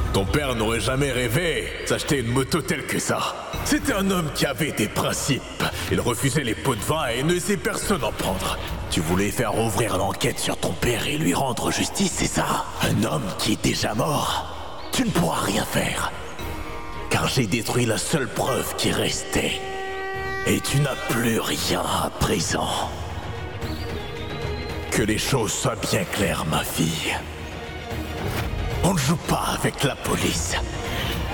Ton père n'aurait jamais rêvé d'acheter une moto telle que ça. C'était un homme qui avait des principes. Il refusait les pots de vin et ne laissait personne en prendre. Tu voulais faire ouvrir l'enquête sur ton père et lui rendre justice, c'est ça? Un homme qui est déjà mort. Tu ne pourras rien faire. Car j'ai détruit la seule preuve qui restait. Et tu n'as plus rien à présent. Que les choses soient bien claires, ma fille. On ne joue pas avec la police.